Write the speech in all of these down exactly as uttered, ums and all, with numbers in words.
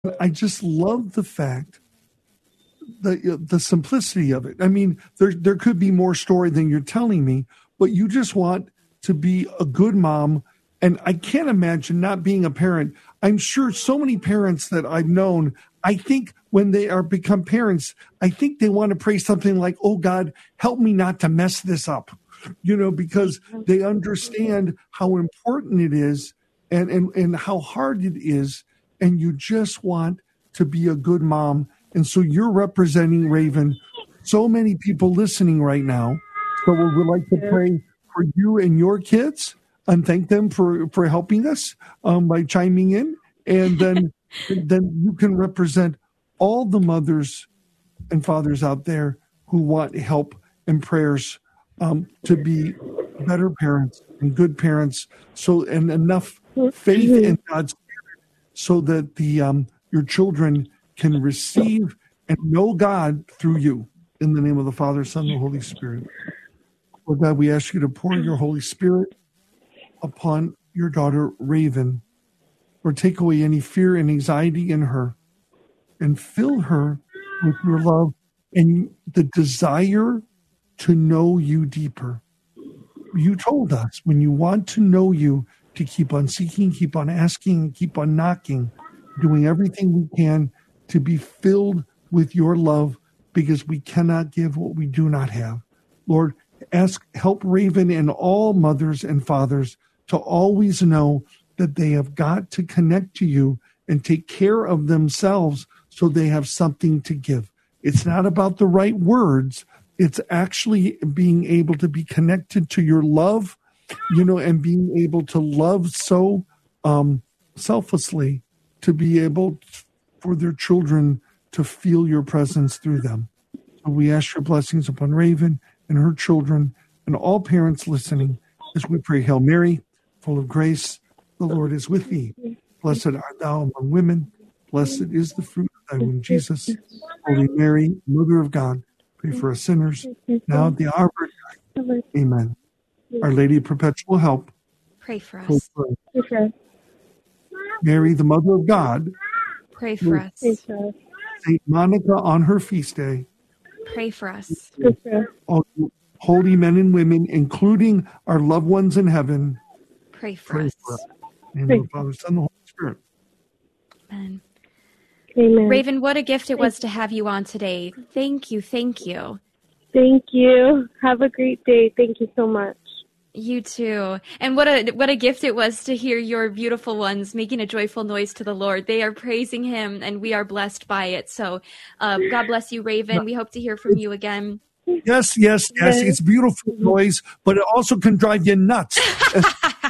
I just love the fact, the the simplicity of it. I mean, there there could be more story than you're telling me, but you just want to be a good mom. And I can't imagine not being a parent. I'm sure so many parents that I've known, I think when they are become parents, I think they want to pray something like, oh God, help me not to mess this up, you know, because they understand how important it is and, and, and how hard it is. And you just want to be a good mom. And so you're representing, Raven, so many people listening right now. So we would like to pray for you and your kids and thank them for, for helping us um, by chiming in. And then, then you can represent all the mothers and fathers out there who want help and prayers um, to be better parents and good parents. So, and enough faith in God's Spirit so that the um, your children can receive and know God through you. In the name of the Father, Son, and the Holy Spirit. Lord God, we ask you to pour your Holy Spirit upon your daughter, Raven, or take away any fear and anxiety in her and fill her with your love and the desire to know you deeper. You told us when you want to know you to keep on seeking, keep on asking, keep on knocking, doing everything we can to be filled with your love because we cannot give what we do not have. Lord, ask, help Raven and all mothers and fathers to always know that they have got to connect to you and take care of themselves so they have something to give. It's not about the right words. It's actually being able to be connected to your love, you know, and being able to love so um, selflessly to be able to, for their children to feel your presence through them. So we ask your blessings upon Raven and her children and all parents listening as we pray, Hail Mary, full of grace, the Lord is with thee. Blessed art thou among women. Blessed is the fruit of thy womb, Jesus. Holy Mary, Mother of God, pray for us sinners, now at the hour of our death. Amen. Our Lady of Perpetual Help, pray for us. Pray for us. Mary, the Mother of God, pray for us. Saint Monica on her feast day, pray for us. All holy men and women, including our loved ones in heaven, pray for pray us. For us. In the name of the Father, Son, and the Holy Spirit. Amen. Amen. Raven, what a gift it was to have you on today. Thank you. Thank you. Thank you. Have a great day. Thank you so much. You too. And what a what a gift it was to hear your beautiful ones making a joyful noise to the Lord. They are praising him, and we are blessed by it. So uh, God bless you, Raven. We hope to hear from you again. Yes, yes, yes. It's beautiful noise, but it also can drive you nuts. and,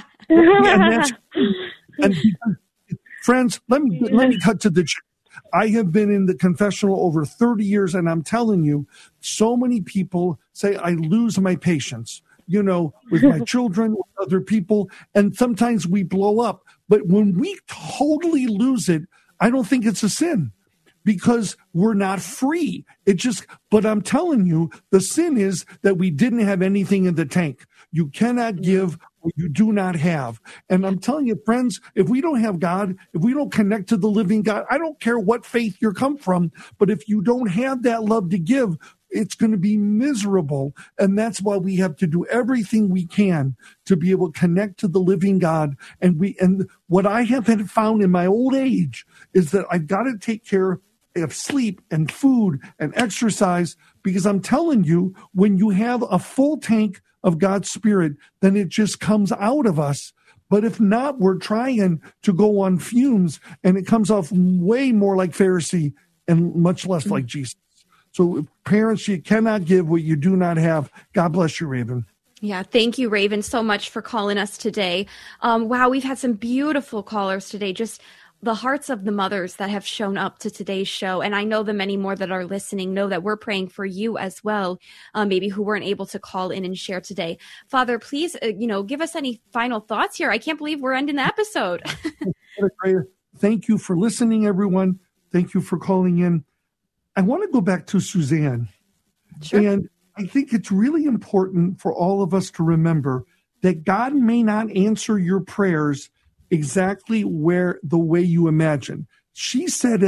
and that's, and friends, let me let me cut to the chase. I have been in the confessional over thirty years, and I'm telling you, so many people say I lose my patience, you know, with my children, with other people, and sometimes we blow up. But when we totally lose it, I don't think it's a sin because we're not free. It just, but I'm telling you, the sin is that we didn't have anything in the tank. You cannot give what you do not have. And I'm telling you, friends, if we don't have God, if we don't connect to the living God, I don't care what faith you come from, but if you don't have that love to give, it's going to be miserable. And that's why we have to do everything we can to be able to connect to the living God. And we, and what I have found in my old age is that I've got to take care of sleep and food and exercise, because I'm telling you, when you have a full tank of God's Spirit, then it just comes out of us. But if not, we're trying to go on fumes, and it comes off way more like Pharisee and much less like Jesus. So parents, you cannot give what you do not have. God bless you, Raven. Yeah, thank you, Raven, so much for calling us today. Um, wow, we've had some beautiful callers today. Just the hearts of the mothers that have shown up to today's show. And I know the many more that are listening know that we're praying for you as well, um, maybe who weren't able to call in and share today. Father, please, uh, you know, give us any final thoughts here. I can't believe we're ending the episode. Thank you for listening, everyone. Thank you for calling in. I want to go back to Suzanne. Sure. And I think it's really important for all of us to remember that God may not answer your prayers exactly where the way you imagine. She said